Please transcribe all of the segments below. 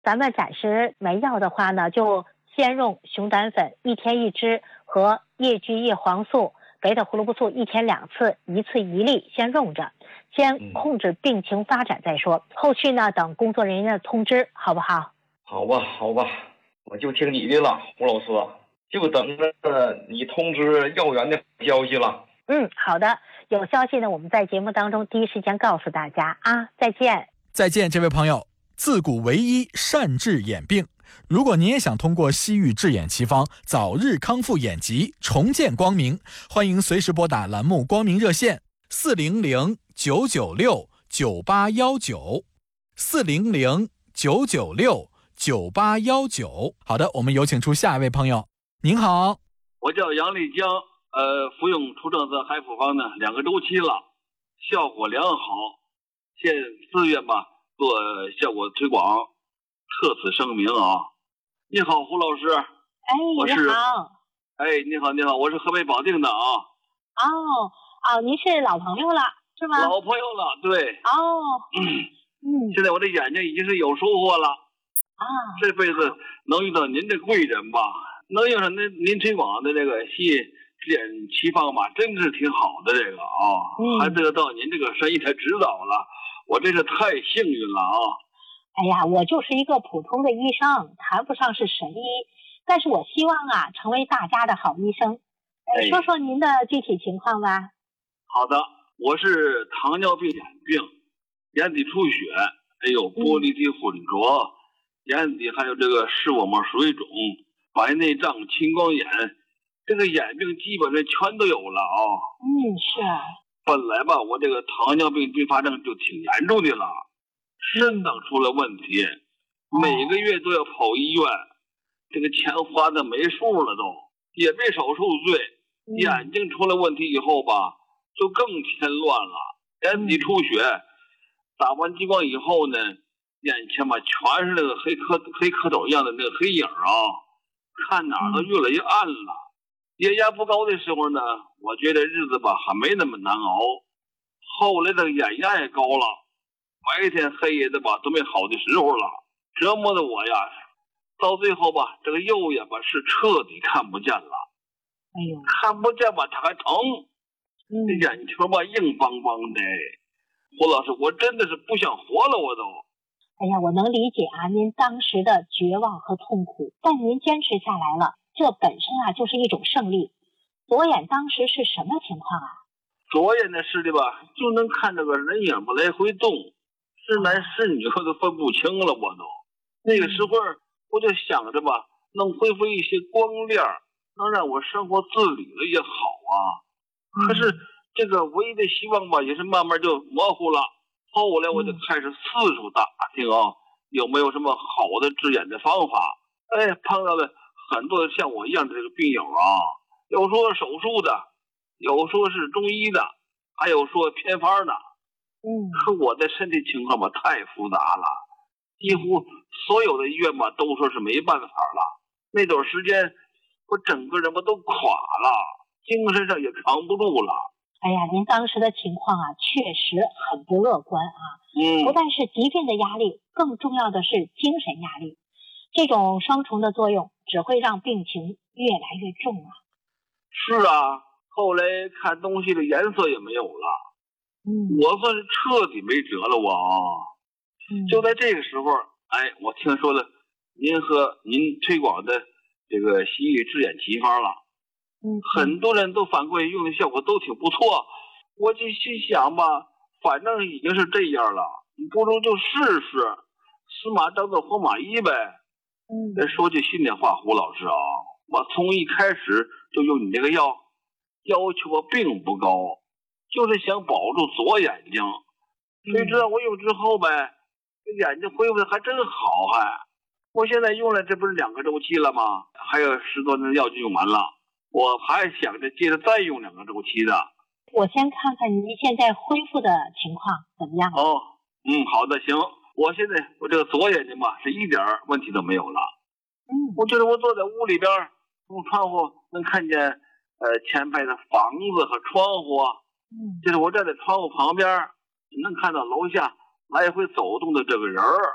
咱们暂时没药的话呢，就先用熊胆粉1天1支和叶聚叶黄素、贝塔胡萝卜素1天2次，1次1粒，先用着，先控制病情发展再说。后续呢，等工作人员的通知，好不好？ 好吧，好吧，我就听你的了，胡老师，就等着你通知药源的消息了。 好的，有消息呢，我们在节目当中第一时间告诉大家啊！再见。 再见，这位朋友。自古唯医，善治眼病。如果您也想通过西域治眼奇方早日康复眼疾，重见光明，欢迎随时拨打栏目光明热线400-996-9819，400-996-9819。好的，我们有请出下一位朋友。您好， 我叫杨丽江，服用除症泽海普方呢2个周期了，效果良好。现4月吧，做效果推广，特此声明啊。你好，胡老师。 你好。 你好，你好，我是河北保定的啊。 您是老朋友了，是吗？ 老朋友了，对。现在我的眼睛已经是有收获了。这辈子能遇到您的贵人吧，能用上您推广的这个西治眼奇方吧，真是挺好的这个啊。还得到您这个神医的指导了，我真是太幸运了啊。 我就是一个普通的医生，谈不上是神医，但是我希望成为大家的好医生。说说您的具体情况吧。 好的，我是糖尿病眼病，眼底出血，玻璃体混浊，眼底还有这个视网膜水肿，白内障、青光眼，这个眼病基本上全都有了啊。 是。 本来吧，我这个糖尿病并发症就挺严重的了，肾脏出了问题，每个月都要跑医院，这个钱花的没数了都，也没少受罪。眼睛出了问题以后吧，就更添乱了，眼底出血，打完激光以后呢，眼前吧全是那个黑蝌蚪一样的那个黑影啊，看哪儿都越来越暗了。血压不高的时候呢，我觉得日子吧还没那么难熬，后来这个眼压也高了，白天黑夜的吧都没好的时候了，折磨的我呀，到最后吧这个右眼吧是彻底看不见了。看不见吧它还疼，这眼球吧硬邦邦的。胡老师，我真的是不想活了，我都。 我能理解您当时的绝望和痛苦，但您坚持下来了，这本身就是一种胜利。左眼当时是什么情况啊？ 左眼的视力吧，就能看这个人影不来回动，是男是女我都分不清了，我都。那个时候我就想着吧，能恢复一些光亮，能让我生活自理了也好啊。可是这个唯一的希望吧，也是慢慢就模糊了。后来我就开始四处打听有没有什么好的治眼的方法。碰到了很多像我一样的这个病友啊，有说手术的，有说是中医的，还有说偏方的。可我的身体情况吧太复杂了，几乎所有的医院吧都说是没办法了。那段时间我整个人吧都垮了，精神上也扛不住了。 您当时的情况确实很不乐观不但是疾病的压力，更重要的是精神压力，这种双重的作用只会让病情越来越重是啊，后来看东西的颜色也没有了，我算是彻底没辙了就在这个时候，我听说了您和您推广的这个西域治眼奇方了。很多人都反馈用的效果都挺不错，我就心想吧，反正已经是这样了，不如就试试，死马当做活马医呗。说句心里话，胡老师我从一开始就用你这个药，要求我并不高，就是想保住左眼睛。谁知道我用之后呗，这眼睛恢复的还真好我现在用了这不是2个周期了吗？还有10多年的药就用完了。我还想着接着再用2个周期的。 我先看看您现在恢复的情况怎么样。 好的，行。我现在我这个左眼睛吧是一点问题都没有了。我觉得我坐在屋里边，从窗户能看见前排的房子和窗户。就是我站在窗户旁边，能看到楼下来回走动的这个人儿。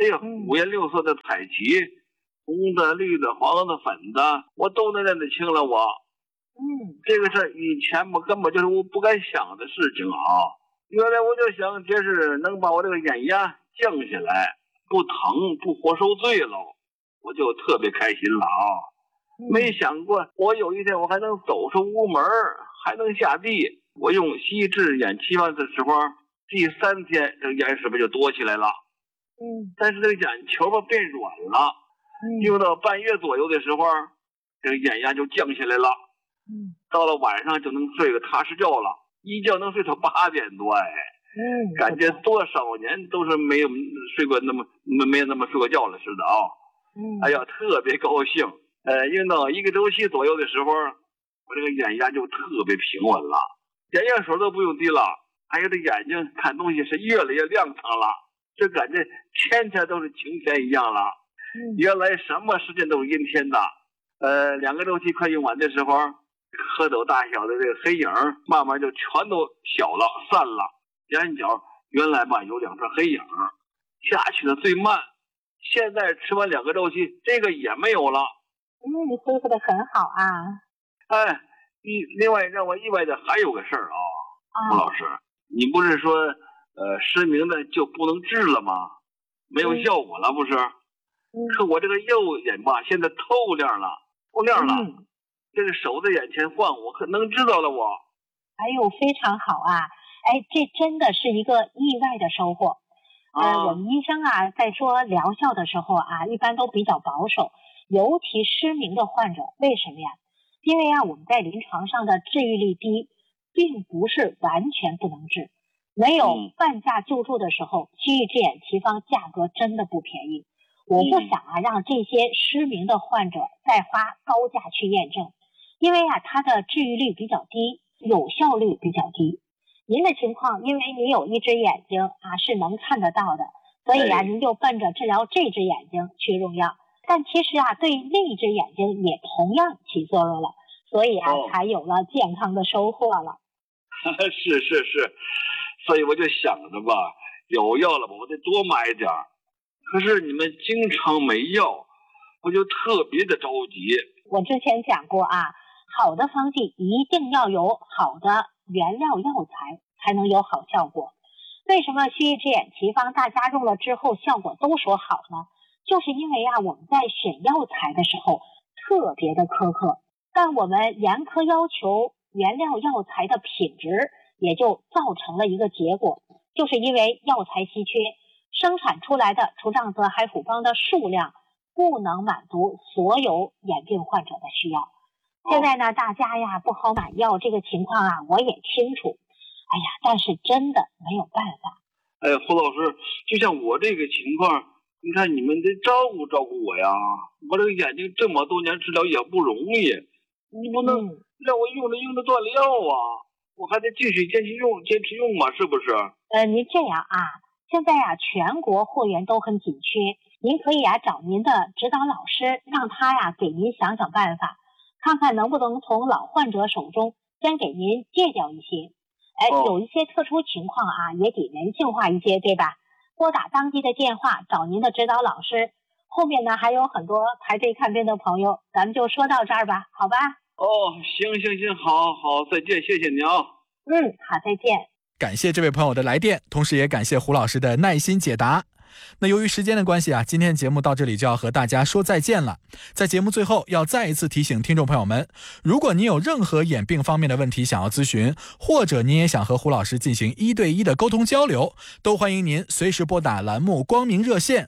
哎呀，五颜六色的彩旗，红的、绿的、黄的、粉的，我都能认得清了我。这个事以前我根本就是我不敢想的事情啊。原来我就想这是能把我这个眼压降下来，不疼不活受罪了，我就特别开心了啊。没想过我有一天我还能走出屋门，还能下地。我用西医治眼期方的时候，第3天这个眼是不是就多起来了？但是这个眼球吧变软了，用到半月左右的时候，这个眼压就降下来了。到了晚上就能睡个踏实觉了，一觉能睡到8点多。感觉多少年都是没有睡过没有那么睡过觉了似的啊。哎呀，特别高兴。用到1个周期左右的时候，我这个眼压就特别平稳了，眼药水都不用滴了，还有这眼睛看东西是越来越亮堂了，就感觉天天都是晴天一样了。原来什么时间都是阴天的。2个周期快用完的时候，蝌蚪大小的这个黑影慢慢就全都小了散了，眼角原来吧有2串黑影，下去的最慢，现在吃完2个周期这个也没有了。 你恢复的很好啊。 另外让我意外的还有个事儿啊，吴老师，你不是说失明的就不能治了吗？没有效果了不是？可我这个右眼吧现在透亮了，这个手在眼前晃，我可能知道了我。 哎呦，非常好啊！这真的是一个意外的收获。我们医生啊，在说疗效的时候啊，一般都比较保守，尤其失明的患者。为什么呀？因为啊，我们在临床上的治愈率低，并不是完全不能治。没有半价救助的时候，西域治眼奇方价格真的不便宜。我不想啊，让这些失明的患者再花高价去验证，因为啊，它的治愈率比较低，有效率比较低。您的情况，因为您有一只眼睛啊是能看得到的，所以啊，您就奔着治疗这只眼睛去用药。但其实啊，对另一只眼睛也同样起作用了，所以啊，才有了健康的收获了。 是，所以我就想着吧，有药了吧，我得多买点儿。可是你们经常没药，我就特别的着急。 我之前讲过啊，好的方剂一定要有好的原料药材才能有好效果。为什么西域治眼奇方大家用了之后效果都说好呢？就是因为啊，我们在选药材的时候特别的苛刻，但我们严苛要求原料药材的品质，也就造成了一个结果，就是因为药材稀缺，生产出来的除障泽海虎帮的数量不能满足所有眼病患者的需要。现在呢，大家呀不好买药，这个情况啊我也清楚。但是真的没有办法。 胡老师，就像我这个情况，你看你们得照顾照顾我呀，我这个眼睛这么多年治疗也不容易，你不能让我用着断了药啊，我还得继续坚持用嘛，是不是？ 您这样啊，现在啊全国货源都很紧缺，您可以啊找您的指导老师，让他呀给您想想办法，看看能不能从老患者手中先给您戒掉一些。有一些特殊情况啊，也得人性化一些，对吧？拨打当地的电话找您的指导老师。后面呢还有很多排队看病的朋友，咱们就说到这儿吧，好吧？ 行，好，再见，谢谢你啊。 好，再见。 感谢这位朋友的来电，同时也感谢胡老师的耐心解答。那由于时间的关系啊，今天节目到这里就要和大家说再见了。在节目最后要再一次提醒听众朋友们，如果您有任何眼病方面的问题想要咨询，或者您也想和胡老师进行1对1的沟通交流，都欢迎您随时拨打栏目光明热线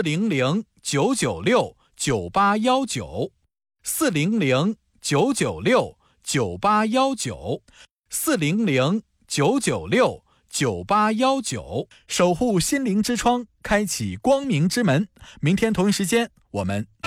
400-996-9819 400-996-9819 400-996-9819，守护心灵之窗，开启光明之门。明天同一时间我们